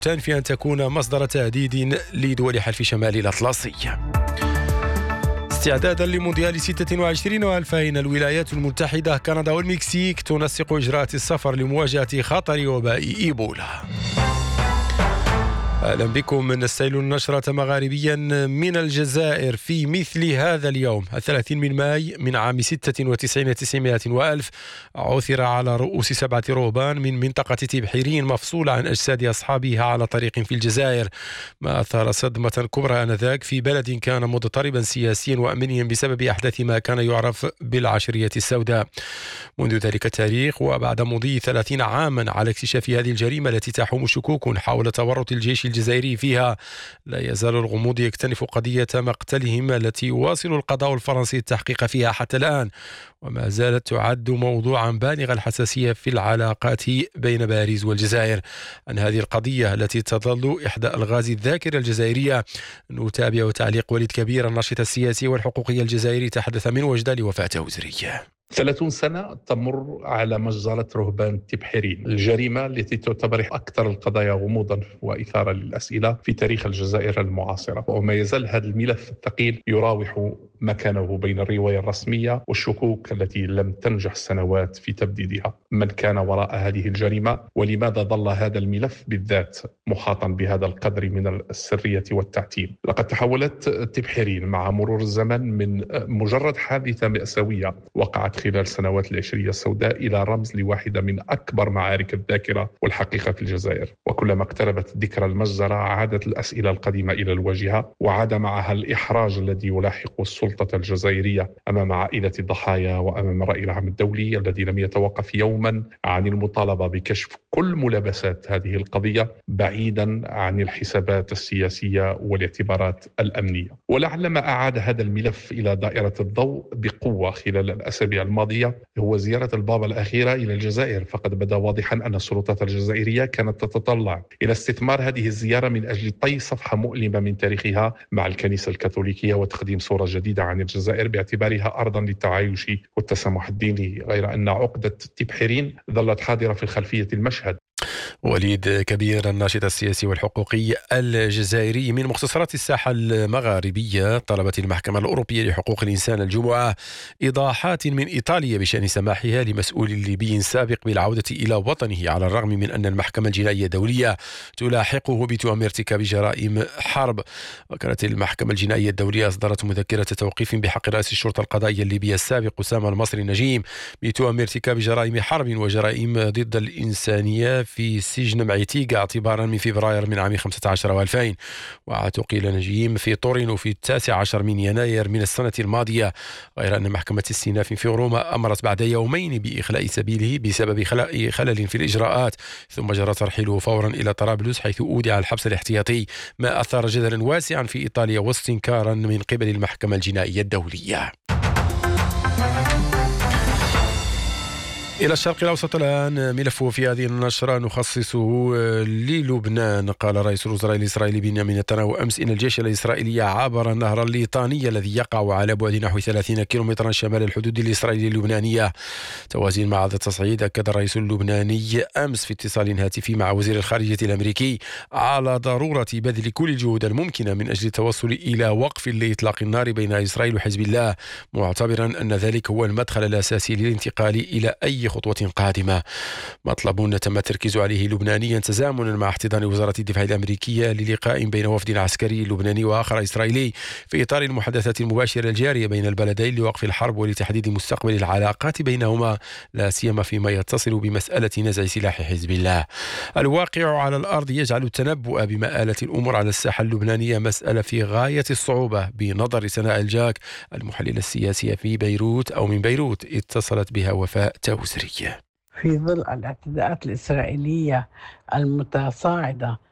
في أن تكون مصدر تهديد لدول حلف شمال الأطلسي. استعدادا لمونديال 26 والفين، الولايات المتحدة، كندا والمكسيك تنسق إجراءات السفر لمواجهة خطر وباء إيبولا. أهلا بكم. نستهل النشرة مغاربيا من الجزائر في مثل هذا اليوم 30 من ماي من عام 96 900 وألف عثر على رؤوس 7 رهبان من منطقة تبحيرين مفصولة عن أجساد أصحابها على طريق في الجزائر، ما أثار صدمة كبرى آنذاك في بلد كان مضطربا سياسيا وأمنيا بسبب أحداث ما كان يعرف بالعشرية السوداء. منذ ذلك التاريخ وبعد مضي 30 عاما على اكتشاف هذه الجريمة التي تحوم شكوك حول تورط الجيش الجزائري فيها، لا يزال الغموض يكتنف قضية مقتلهم التي يواصل القضاء الفرنسي التحقيق فيها حتى الآن، وما زالت تعد موضوعا بالغ الحساسية في العلاقات بين باريس والجزائر. عن هذه القضية التي تظل إحدى ألغاز الذاكرة الجزائرية نتابع تعليق وليد كبير الناشط السياسي والحقوقي الجزائري تحدث من وجدة لوفاة وزري. 30 سنة تمر على مجزرة رهبان تبحيرين، الجريمة التي تعتبر أكثر القضايا غموضا وإثارة للأسئلة في تاريخ الجزائر المعاصرة، وما يزال هذا الملف الثقيل يراوح مكانه بين الرواية الرسمية والشكوك التي لم تنجح سنوات في تبديدها. من كان وراء هذه الجريمة؟ ولماذا ظل هذا الملف بالذات محاطا بهذا القدر من السرية والتعتيم؟ لقد تحولت تبحيرين مع مرور الزمن من مجرد حادثة مأساوية وقعت خلال سنوات العشرية السوداء إلى رمز لواحدة من أكبر معارك الذاكرة والحقيقة في الجزائر. وكلما اقتربت ذكرى المجزرة عادت الأسئلة القديمة إلى الواجهة، وعاد معها الإحراج الذي يلاحق السلطة الجزائرية أمام عائلة الضحايا وأمام الرأي العام الدولي الذي لم يتوقف يوما عن المطالبة بكشف كل ملابسات هذه القضية بعيدا عن الحسابات السياسية والاعتبارات الأمنية. ولعل ما أعاد هذا الملف إلى دائرة الضوء بقوة خلال الأسابيع الماضية هو زيارة البابا الأخيرة إلى الجزائر، فقد بدا واضحا أن السلطات الجزائرية كانت تتطلع إلى استثمار هذه الزيارة من أجل طي صفحة مؤلمة من تاريخها مع الكنيسة الكاثوليكية وتقديم صورة جديدة عن الجزائر باعتبارها أرضا للتعايش والتسامح الديني، غير أن عقدة تبحيرين ظلت حاضرة في خلفية المشهد. وليد كبير الناشط السياسي والحقوقي الجزائري. من مختصرات الساحة المغاربية، طلبت المحكمة الأوروبية لحقوق الإنسان الجمعة إيضاحات من إيطاليا بشأن سماحها لمسؤول ليبي سابق بالعودة إلى وطنه، على الرغم من أن المحكمة الجنائية الدولية تلاحقه بتهم ارتكاب جرائم حرب. وكانت المحكمة الجنائية الدولية أصدرت مذكرة توقيف بحق رئيس الشرطة القضائية الليبية السابق أسامة المصري النجيم بتهم ارتكاب جرائم حرب وجرائم ضد الإنسانية في سجن معيتيغا اعتبارا من فبراير من عام 15 و2000. واعتقل نجيم في طورينو في 19 من يناير من السنة الماضية، غير أن محكمة السيناف في روما أمرت بعد يومين بإخلاء سبيله بسبب خلل في الإجراءات، ثم جرى ترحيله فورا إلى طرابلس حيث أودع الحبس الاحتياطي، ما أثار جدلا واسعا في إيطاليا واستنكارا من قبل المحكمة الجنائية الدولية. إلى الشرق الأوسط الآن، ملفه في هذه النشرة نخصصه للبنان. قال رئيس الوزراء الإسرائيلي بنيامين نتنياهو أمس إن الجيش الإسرائيلي عبر نهر الليطاني الذي يقع على بعد نحو 30 كيلومترا شمال الحدود الإسرائيلية اللبنانية. توازين مع هذا التصعيد، أكد الرئيس اللبناني أمس في اتصال هاتفي مع وزير الخارجية الأمريكي على ضرورة بذل كل الجهود الممكنة من أجل التوصل إلى وقف لإطلاق النار بين إسرائيل وحزب الله، معتبرا أن ذلك هو المدخل الأساسي للانتقال إلى أي خطوة قادمة. مطلب تم التركيز عليه لبنانيا تزامنا مع احتضان وزارة الدفاع الأمريكية للقاء بين وفد عسكري لبناني وآخر إسرائيلي في إطار المحادثات المباشرة الجارية بين البلدين لوقف الحرب ولتحديد مستقبل العلاقات بينهما، لا سيما فيما يتصل بمسألة نزع سلاح حزب الله. الواقع على الأرض يجعل التنبؤ بمآلة الأمور على الساحة اللبنانية مسألة في غاية الصعوبة، بنظر سناء الجاك المحللة السياسية في بيروت أو من بيروت، اتصلت بها وفاء توزري. في ظل الاعتداءات الإسرائيلية المتصاعدة